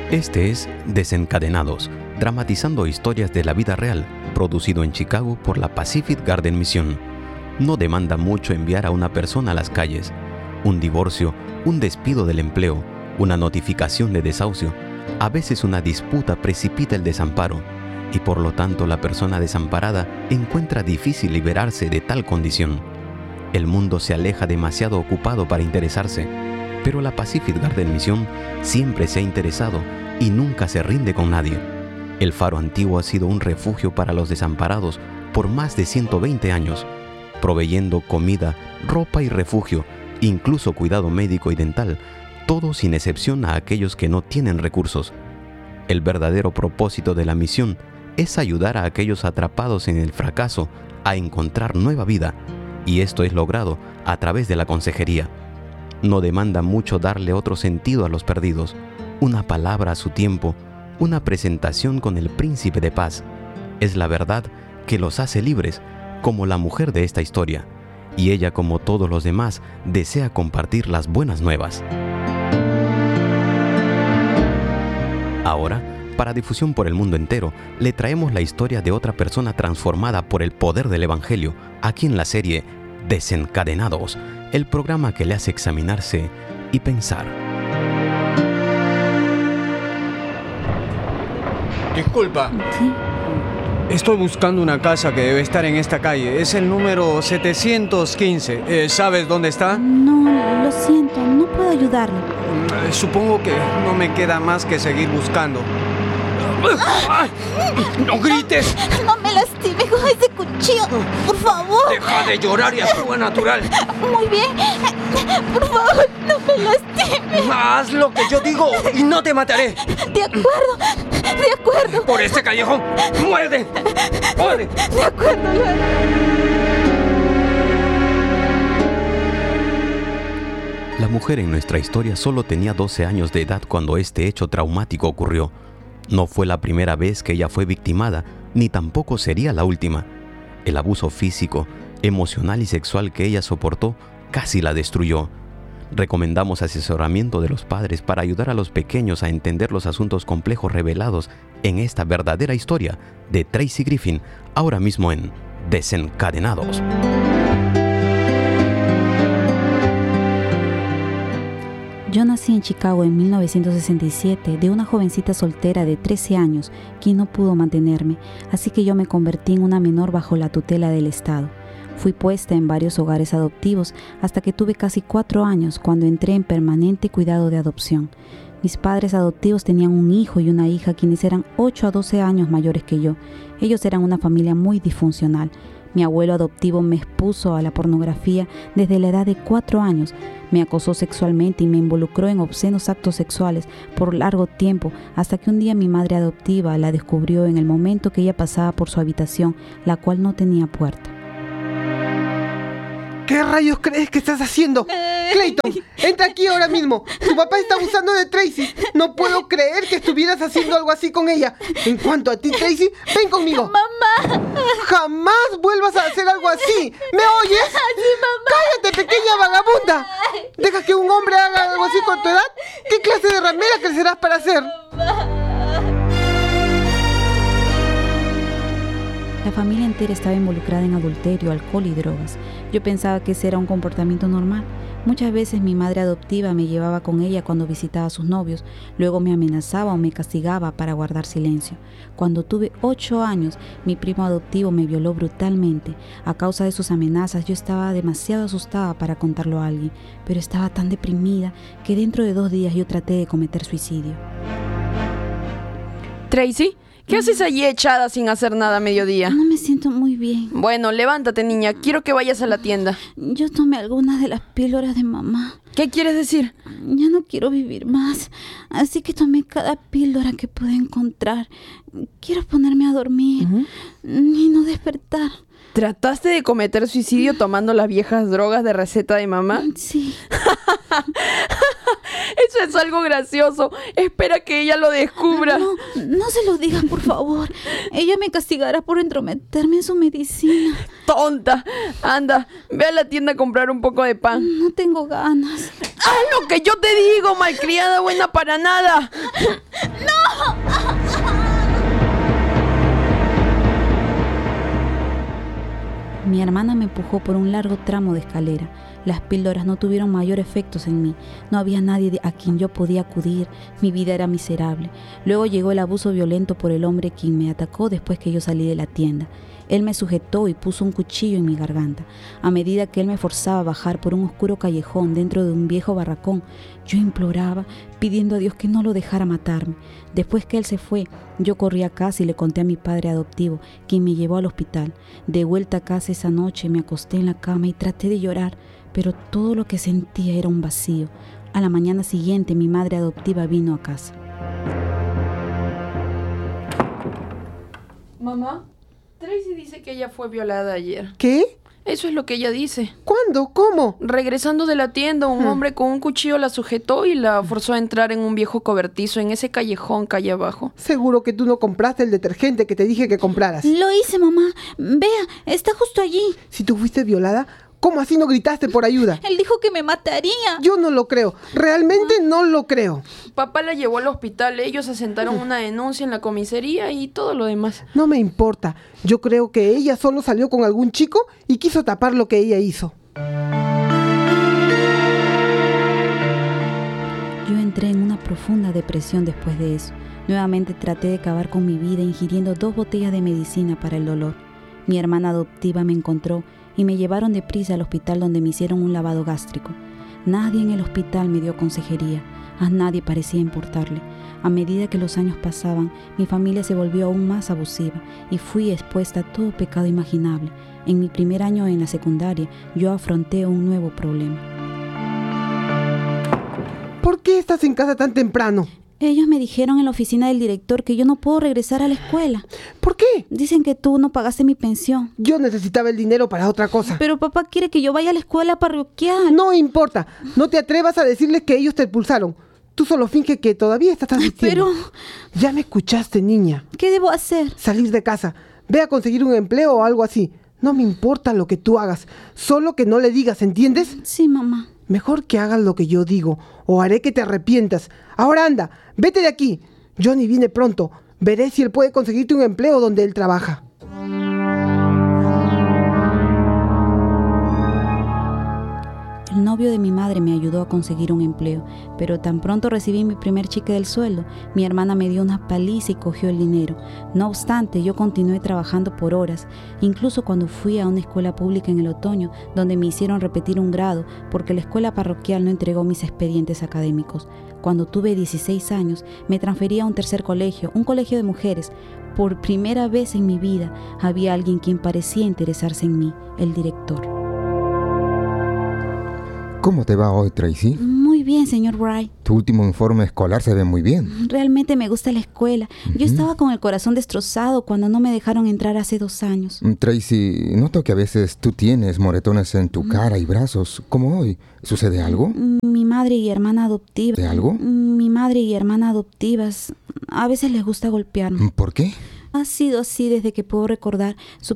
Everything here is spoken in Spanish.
Este es Desencadenados, dramatizando historias de la vida real, producido en Chicago por la Pacific Garden Mission. No demanda mucho enviar a una persona a las calles. Un divorcio, un despido del empleo, una notificación de desahucio. A veces una disputa precipita el desamparo y por lo tanto la persona desamparada encuentra difícil liberarse de tal condición. El mundo se aleja demasiado ocupado para interesarse, pero la Pacific Garden Mission siempre se ha interesado y nunca se rinde con nadie. El Faro Antiguo ha sido un refugio para los desamparados por más de 120 años, proveyendo comida, ropa y refugio, incluso cuidado médico y dental, todo sin excepción a aquellos que no tienen recursos. El verdadero propósito de la misión es ayudar a aquellos atrapados en el fracaso a encontrar nueva vida, y esto es logrado a través de la consejería. No demanda mucho darle otro sentido a los perdidos, una palabra a su tiempo, una presentación con el príncipe de paz. Es la verdad que los hace libres, como la mujer de esta historia, y ella, como todos los demás, desea compartir las buenas nuevas. Ahora, para difusión por el mundo entero, le traemos la historia de otra persona transformada por el poder del Evangelio, aquí en la serie Desencadenados, el programa que le hace examinarse y pensar. Disculpa. ¿Sí? Estoy buscando una casa que debe estar en esta calle. Es el número 715. ¿Sabes dónde está? No, lo siento, no puedo ayudarle. Supongo que no me queda más que seguir buscando. ¡Ay! ¡No grites! No me lastime con ese cuchillo, por favor. Deja de llorar y actúa natural. Muy bien. Por favor, no me lastime. Haz lo que yo digo y no te mataré. De acuerdo. Por este callejón. ¡Muerde! ¡Muerde! De acuerdo, lo haré. La mujer en nuestra historia solo tenía 12 años de edad cuando este hecho traumático ocurrió. No fue la primera vez que ella fue victimada, ni tampoco sería la última. El abuso físico, emocional y sexual que ella soportó casi la destruyó. Recomendamos asesoramiento de los padres para ayudar a los pequeños a entender los asuntos complejos revelados en esta verdadera historia de Tracy Griffin, ahora mismo en Desencadenados. Yo nací en Chicago en 1967 de una jovencita soltera de 13 años quien no pudo mantenerme, así que yo me convertí en una menor bajo la tutela del Estado. Fui puesta en varios hogares adoptivos hasta que tuve casi 4 años cuando entré en permanente cuidado de adopción. Mis padres adoptivos tenían un hijo y una hija quienes eran 8 a 12 años mayores que yo. Ellos eran una familia muy disfuncional. Mi abuelo adoptivo me expuso a la pornografía desde la edad de 4 años. Me acosó sexualmente y me involucró en obscenos actos sexuales por largo tiempo, hasta que un día mi madre adoptiva la descubrió en el momento que ella pasaba por su habitación, la cual no tenía puerta. ¿Qué rayos crees que estás haciendo? Clayton, entra aquí ahora mismo. Tu papá está abusando de Tracy. No puedo creer que estuvieras haciendo algo así con ella. En cuanto a ti, Tracy, ven conmigo. ¡Mamá! Jamás vuelvas a hacer algo así. ¿Me oyes? ¡Sí, mamá! ¡Cállate, pequeña vagabunda! ¿Dejas que un hombre haga algo así con tu edad? ¿Qué clase de ramera crecerás para hacer? La familia entera estaba involucrada en adulterio, alcohol y drogas. Yo pensaba que ese era un comportamiento normal. Muchas veces mi madre adoptiva me llevaba con ella cuando visitaba a sus novios. Luego me amenazaba o me castigaba para guardar silencio. Cuando tuve 8 años, mi primo adoptivo me violó brutalmente. A causa de sus amenazas, yo estaba demasiado asustada para contarlo a alguien, pero estaba tan deprimida que dentro de 2 días yo traté de cometer suicidio. Tracy, ¿qué haces allí echada sin hacer nada a mediodía? No me siento muy bien. Bueno, levántate, niña. Quiero que vayas a la tienda. Yo tomé algunas de las píldoras de mamá. ¿Qué quieres decir? Ya no quiero vivir más, así que tomé cada píldora que pude encontrar. Quiero ponerme a dormir y no despertar. ¿Trataste de cometer suicidio tomando las viejas drogas de receta de mamá? Sí. Eso es algo gracioso. Espera que ella lo descubra. No se lo digas, por favor. Ella me castigará por entrometerme en su medicina. ¡Tonta! Anda, ve a la tienda a comprar un poco de pan. No tengo ganas. ¡Haz lo que yo te digo, malcriada buena para nada! Mi hermana me empujó por un largo tramo de escalera. Las píldoras no tuvieron mayor efectos en mí. No había nadie a quien yo podía acudir. Mi vida era miserable. Luego llegó el abuso violento por el hombre quien me atacó después que yo salí de la tienda. Él me sujetó y puso un cuchillo en mi garganta. A medida que él me forzaba a bajar por un oscuro callejón dentro de un viejo barracón, yo imploraba, pidiendo a Dios que no lo dejara matarme. Después que él se fue, yo corrí a casa y le conté a mi padre adoptivo, quien me llevó al hospital. De vuelta a casa esa noche me acosté en la cama y traté de llorar, pero todo lo que sentía era un vacío. A la mañana siguiente mi madre adoptiva vino a casa. Mamá, Tracy dice que ella fue violada ayer. ¿Qué? Eso es lo que ella dice. ¿Cuándo? ¿Cómo? Regresando de la tienda, un hombre con un cuchillo la sujetó y la forzó a entrar en un viejo cobertizo en ese callejón calle abajo. Seguro que tú no compraste el detergente que te dije que compraras. Lo hice, mamá. Vea, está justo allí. Si tú fuiste violada, ¿cómo así no gritaste por ayuda? Él dijo que me mataría. Yo no lo creo. Realmente no lo creo. Papá la llevó al hospital, ellos asentaron una denuncia en la comisaría y todo lo demás. No me importa. Yo creo que ella solo salió con algún chico y quiso tapar lo que ella hizo. Yo entré en una profunda depresión después de eso. Nuevamente traté de acabar con mi vida ingiriendo 2 botellas de medicina para el dolor. Mi hermana adoptiva me encontró y me llevaron deprisa al hospital donde me hicieron un lavado gástrico. Nadie en el hospital me dio consejería. A nadie parecía importarle. A medida que los años pasaban, mi familia se volvió aún más abusiva y fui expuesta a todo pecado imaginable. En mi primer año en la secundaria, yo afronté un nuevo problema. ¿Por qué estás en casa tan temprano? Ellos me dijeron en la oficina del director que yo no puedo regresar a la escuela. ¿Por qué? Dicen que tú no pagaste mi pensión. Yo necesitaba el dinero para otra cosa. Pero papá quiere que yo vaya a la escuela parroquial. No importa. No te atrevas a decirles que ellos te expulsaron. Tú solo finge que todavía estás asistiendo. Pero... Ya me escuchaste, niña. ¿Qué debo hacer? Salir de casa. Ve a conseguir un empleo o algo así. No me importa lo que tú hagas. Solo que no le digas, ¿entiendes? Sí, mamá. Mejor que hagas lo que yo digo, o haré que te arrepientas. Ahora anda, vete de aquí. Johnny viene pronto. Veré si él puede conseguirte un empleo donde él trabaja. El novio de mi madre me ayudó a conseguir un empleo, pero tan pronto recibí mi primer cheque del sueldo, mi hermana me dio una paliza y cogió el dinero. No obstante, yo continué trabajando por horas, incluso cuando fui a una escuela pública en el otoño, donde me hicieron repetir un grado porque la escuela parroquial no entregó mis expedientes académicos. Cuando tuve 16 años, me transferí a un tercer colegio, un colegio de mujeres. Por primera vez en mi vida, había alguien quien parecía interesarse en mí, el director. ¿Cómo te va hoy, Tracy? Muy bien, señor Wright. Tu último informe escolar se ve muy bien. Realmente me gusta la escuela. Yo estaba con el corazón destrozado cuando no me dejaron entrar hace 2 años. Tracy, noto que a veces tú tienes moretones en tu cara y brazos, como hoy. ¿Sucede algo? Mi madre y hermana adoptiva. ¿De algo? Mi madre y hermana adoptivas. A veces les gusta golpearme. ¿Por qué? Ha sido así desde que puedo recordar. Su